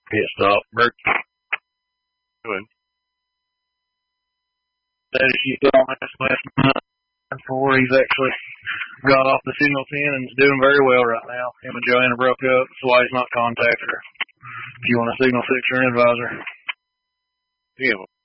Hit stop. Bert. Good. That she saw this last month before he's actually got off the signal 10 and is doing very well right now. Him and Joanna broke up. That's why he's not contacted her. If you want a signal 6 or an advisor. Yeah.